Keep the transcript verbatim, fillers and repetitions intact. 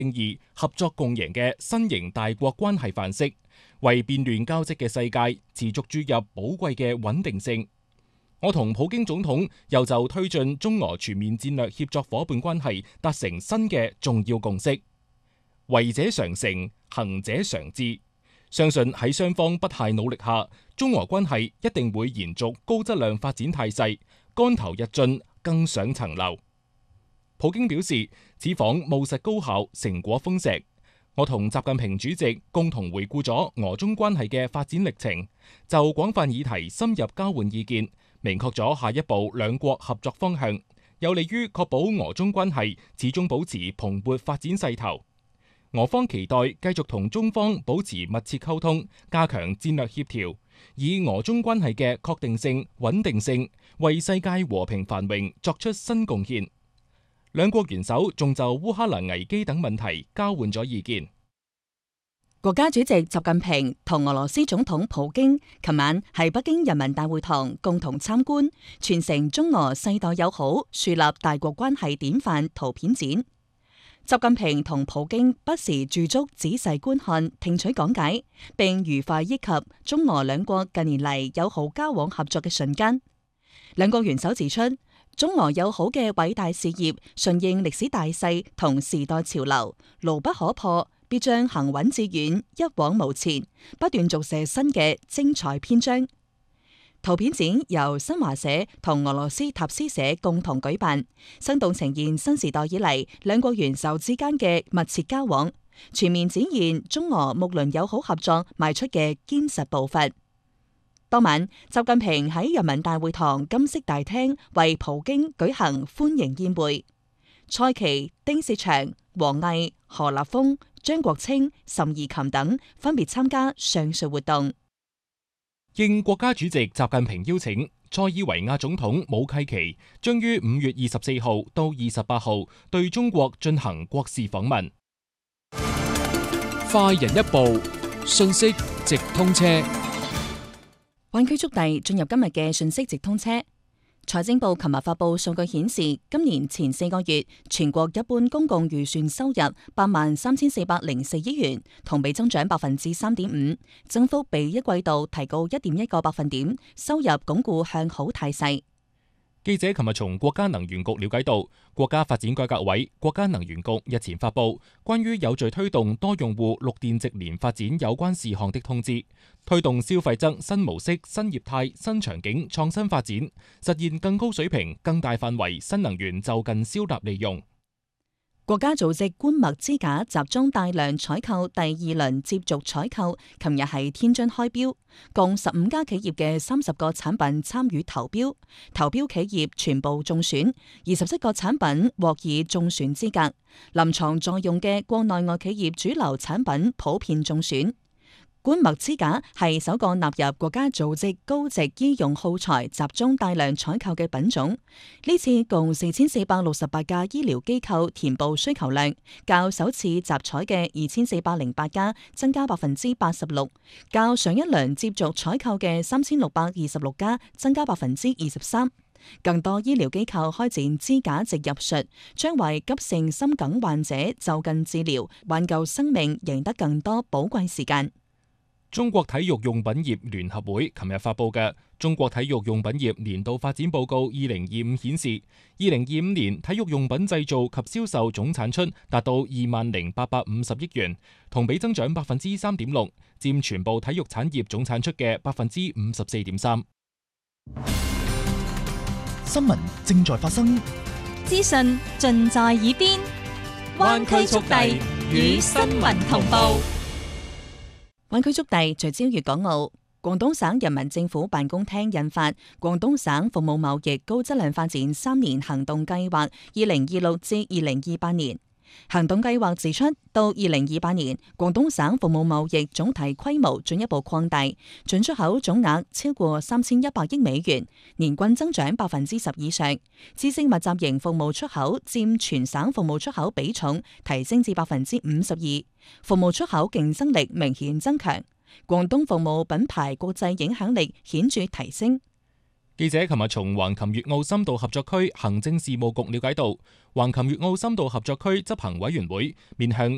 定義合作共贏嘅新型大國關係範式，為變亂交織嘅世界持續注入寶貴嘅穩定性。我同普京總統又就推進中俄全面戰略協作夥伴關係達成新嘅重要共識。為者常成，行者常至。相信喺雙方不懈努力下，中俄關係一定會延續高質量發展態勢，竿頭日進，更上層樓。普京表示，此訪務實高效，成果豐碩。我同習近平主席共同回顧咗俄中關係嘅發展歷程，就廣泛議題深入交換意見，明確咗下一步兩國合作方向，有利於確保俄中關係始終保持蓬勃發展勢頭。俄方期待繼續同中方保持密切溝通，加強戰略協調，以俄中關係嘅確定性、穩定性，為世界和平繁榮作出新貢獻。兩國元首仲就烏克蘭危機等問題交換咗意見。 國家主席習近平同俄羅斯總統普京琴晚喺北京人民大會堂共同參觀傳承中俄世代友好、樹立大國關係典範圖片展。習近平同普京不時駐足仔細觀看、聽取講解，並愉快憶及中俄兩國近年嚟友好交往合作嘅瞬間。兩國元首指出，中俄友好嘅偉大事業順應歷史大勢同時代潮流，牢不可破，必將行穩致遠，一往無前，不斷續寫新嘅精彩篇章。圖片展由新華社同俄羅斯塔斯社共同舉辦，生動呈現新時代以嚟兩國元首之間嘅密切交往，全面展現中俄睦鄰友好合作邁出嘅堅實步伐。當晚，習近平喺人民大會堂金色大廳為普京舉行歡迎宴會，蔡奇、丁薛祥、王毅、何立峰、張國清、諶貽琴等分別參加上述活動。 應國家主席習近平邀請，塞爾維亞總統武契奇將於五月二十四號到二十八號對中國進行國事訪問。 快人一步，信息直通車。 灣區速遞進入今日嘅信息直通車。財政部琴日發佈數據顯示，今年前四個月全國一般公共預算收入八萬三千四百零四億元，同比增長百分之三點五，增幅比一季度提高一點一個百分點，收入鞏固向好態勢。 記者琴日從國家能源局了解到，國家發展改革委、國家能源局日前發布關於有序推動多用戶綠電直連發展有關事項的通知，推動消費者新模式、新業態、新場景創新發展，實現更高水平、更大範圍新能源就近消納利用。 國家組織官墨支架集中大量採購第二輪接續採購，琴日喺天津開標，共十五家企業嘅三十個產品參與投標，投標企業全部中選，二十七個產品獲以中選資格，臨床在用嘅國內外企業主流產品普遍中選。官墨支架係首個納入國家組織高值醫用耗材集中大量採購嘅品種。呢次共四千四百六十八家醫療機構填報需求量，較首次集採嘅二千四百零八家增加百分之八十六，較上一輪接續採購嘅三千六百二十六家增加百分之二十三。更多醫療機構開展支架直入術，將為急性心梗患者就近治療，挽救生命，贏得更多寶貴時間。 中國體育用品業聯合會琴日發佈嘅《中國體育用品業年度發展報告二零二五》顯示，二零二五年體育用品製造及銷售總產出達到二萬零八百五十億元，同比增長百分之三點六，佔全部體育產業總產出嘅百分之五十四點三。 新聞正在發生， 資訊盡在耳邊，灣區速遞與新聞同步。 灣區速遞聚焦粵港澳。廣東省人民政府辦公廳印發《廣東省服務貿易高質量發展三年行動計劃（二零二六至二零二八年）》。行動計劃指出，到二零二八年，廣東省服務貿易總體規模進一步擴大，進出口總額超過三千一百億美元，年均增長百分之十以上。知識密集型服務出口佔全省服務出口比重提升至百分之五十二，服務出口競爭力明顯增強。廣東服務品牌國際影響力顯著提升。 記者琴日從橫琴粵澳深度合作區行政事務局了解到，橫琴粵澳深度合作區執行委員會面向